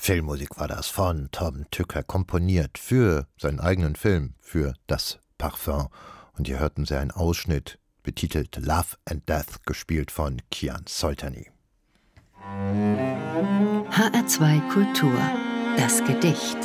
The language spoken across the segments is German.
Filmmusik war das von Tom Tücker, komponiert für seinen eigenen Film, für Das Parfum. Und hier hörten Sie einen Ausschnitt, betitelt Love and Death, gespielt von Kian Soltani. HR2 Kultur, das Gedicht.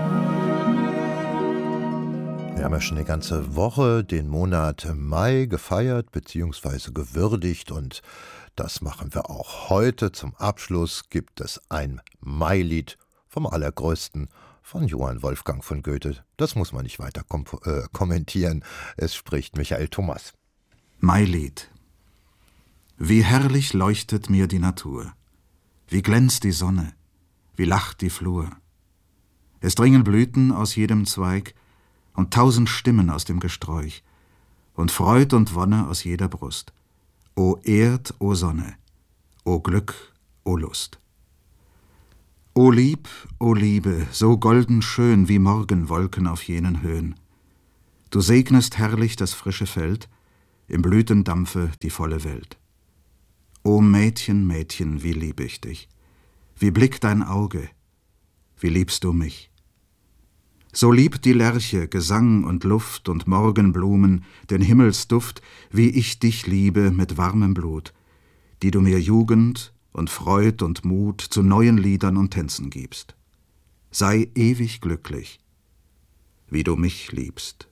Wir haben ja schon eine ganze Woche den Monat Mai gefeiert bzw. gewürdigt, und das machen wir auch heute. Zum Abschluss gibt es ein Mailied vom Allergrößten, von Johann Wolfgang von Goethe. Das muss man nicht weiter kommentieren. Es spricht Michael Thomas. Mailied. Wie herrlich leuchtet mir die Natur, wie glänzt die Sonne, wie lacht die Flur. Es dringen Blüten aus jedem Zweig und 1000 Stimmen aus dem Gesträuch und Freud und Wonne aus jeder Brust. O Erd, o Sonne, o Glück, o Lust. O Lieb, o Liebe, so golden schön wie Morgenwolken auf jenen Höhen. Du segnest herrlich das frische Feld, im Blütendampfe die volle Welt. O Mädchen, Mädchen, wie lieb ich dich, wie blickt dein Auge, wie liebst du mich. So liebt die Lerche Gesang und Luft und Morgenblumen, den Himmelsduft, wie ich dich liebe mit warmem Blut, die du mir Jugend und Freud und Mut zu neuen Liedern und Tänzen gibst. Sei ewig glücklich, wie du mich liebst.